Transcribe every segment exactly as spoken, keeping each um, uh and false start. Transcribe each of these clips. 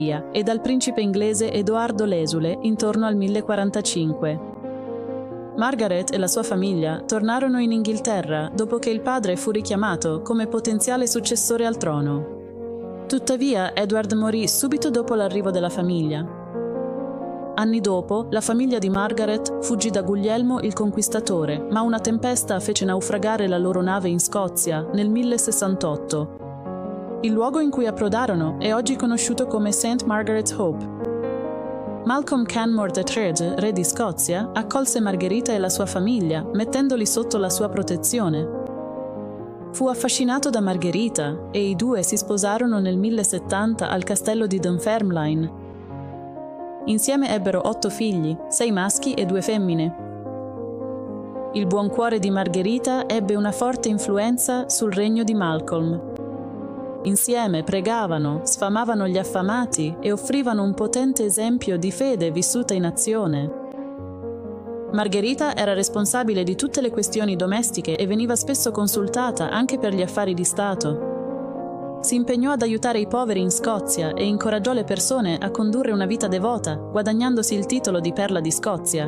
e dal principe inglese Edoardo l'esule intorno al millequarantacinque. Margaret e la sua famiglia tornarono in Inghilterra dopo che il padre fu richiamato come potenziale successore al trono. Tuttavia, Edward morì subito dopo l'arrivo della famiglia. Anni dopo, la famiglia di Margaret fuggì da Guglielmo il Conquistatore, ma una tempesta fece naufragare la loro nave in Scozia nel millesessantotto. Il luogo in cui approdarono è oggi conosciuto come Saint Margaret's Hope. Malcolm Canmore the third, re di Scozia, accolse Margherita e la sua famiglia, mettendoli sotto la sua protezione. Fu affascinato da Margherita e i due si sposarono nel millesettanta al castello di Dunfermline. Insieme ebbero otto figli, sei maschi e due femmine. Il buon cuore di Margherita ebbe una forte influenza sul regno di Malcolm. Insieme pregavano, sfamavano gli affamati e offrivano un potente esempio di fede vissuta in azione. Margherita era responsabile di tutte le questioni domestiche e veniva spesso consultata anche per gli affari di Stato. Si impegnò ad aiutare i poveri in Scozia e incoraggiò le persone a condurre una vita devota, guadagnandosi il titolo di Perla di Scozia.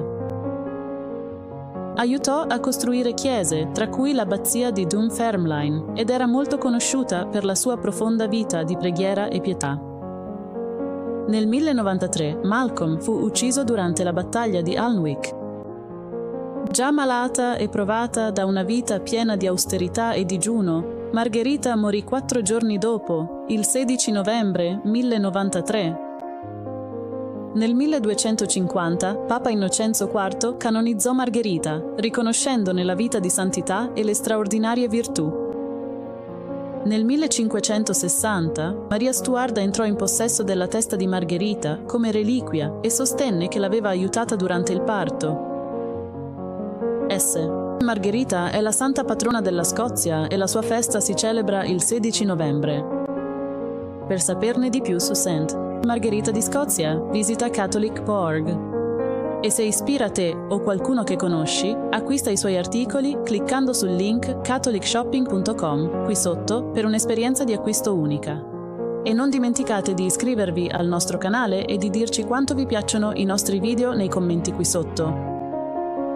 Aiutò a costruire chiese, tra cui l'abbazia di Dunfermline, ed era molto conosciuta per la sua profonda vita di preghiera e pietà. Nel millenovantatre Malcolm fu ucciso durante la battaglia di Alnwick. Già malata e provata da una vita piena di austerità e digiuno, Margherita morì quattro giorni dopo, il sedici novembre millenovantatre. Nel milleduecentocinquanta, Papa Innocenzo quarto canonizzò Margherita, riconoscendone la vita di santità e le straordinarie virtù. Nel millecinquecentosessanta, Maria Stuarda entrò in possesso della testa di Margherita come reliquia e sostenne che l'aveva aiutata durante il parto. S. Margherita è la santa patrona della Scozia e la sua festa si celebra il sedici novembre. Per saperne di più su Saint Margherita di Scozia, visita catholic punto org. E se ispira te o qualcuno che conosci, acquista i suoi articoli cliccando sul link catholic shopping punto com qui sotto per un'esperienza di acquisto unica. E non dimenticate di iscrivervi al nostro canale e di dirci quanto vi piacciono i nostri video nei commenti qui sotto.